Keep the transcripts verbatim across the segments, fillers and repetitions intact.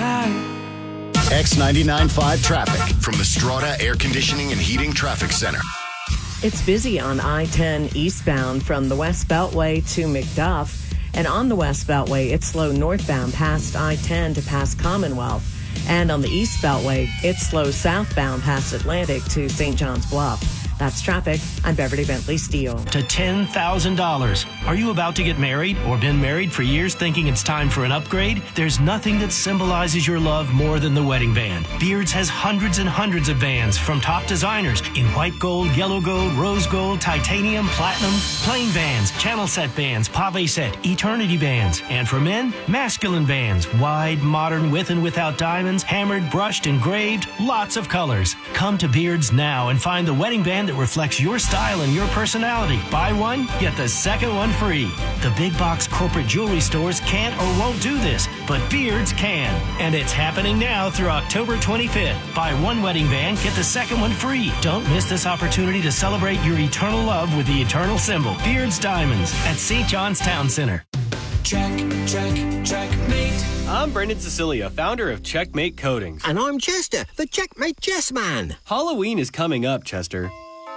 X ninety-nine point five traffic from the Strata Air Conditioning and Heating Traffic Center. It's busy on I ten eastbound from the West Beltway to McDuff. And on the West Beltway, it's slow northbound past I ten to past Commonwealth. And on the East Beltway, it's slow southbound past Atlantic to Saint John's Bluff. That's traffic. I'm Beverly Bentley Steele. To ten thousand dollars. Are you about to get married or been married for years thinking it's time for an upgrade? There's nothing that symbolizes your love more than the wedding band. Beards has hundreds and hundreds of bands from top designers in white gold, yellow gold, rose gold, titanium, platinum, plain bands, channel set bands, pave set, eternity bands. And for men, masculine bands, wide, modern, with and without diamonds, hammered, brushed, engraved, lots of colors. Come to Beards now and find the wedding band that reflects your style and your personality. Buy one, get the second one free. The big box corporate jewelry stores can't or won't do this, but Beards can. And it's happening now through October twenty-fifth. Buy one wedding band, get the second one free. Don't miss this opportunity to celebrate your eternal love with the eternal symbol, Beards Diamonds, at Saint John's Town Center. Check, check, checkmate. I'm Brendan Cecilia, founder of Checkmate Coatings. And I'm Chester, the Checkmate Chess Man. Halloween is coming up, Chester.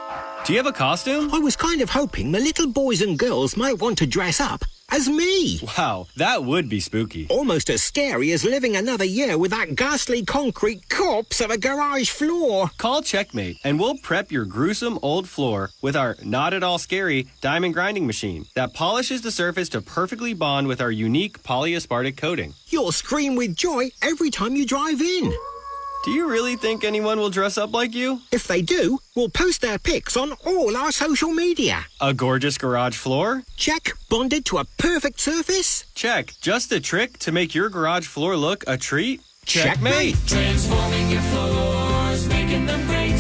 Do you have a costume? I was kind of hoping the little boys and girls might want to dress up as me. Wow, that would be spooky. Almost as scary as living another year with that ghastly concrete corpse of a garage floor. Call Checkmate and we'll prep your gruesome old floor with our not at all scary diamond grinding machine that polishes the surface to perfectly bond with our unique polyaspartic coating. You'll scream with joy every time you drive in. Do you really think anyone will dress up like you? If they do, we'll post their pics on all our social media. A gorgeous garage floor? Check. Bonded to a perfect surface? Check. Just a trick to make your garage floor look a treat? Checkmate. Transforming your floors, making them great.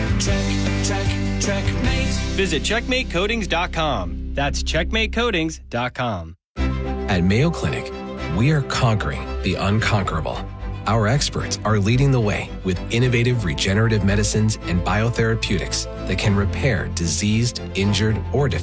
Check, check, checkmate. Visit checkmate coatings dot com. That's checkmate coatings dot com. At Mayo Clinic, we are conquering the unconquerable. Our experts are leading the way with innovative regenerative medicines and biotherapeutics that can repair diseased, injured, or defective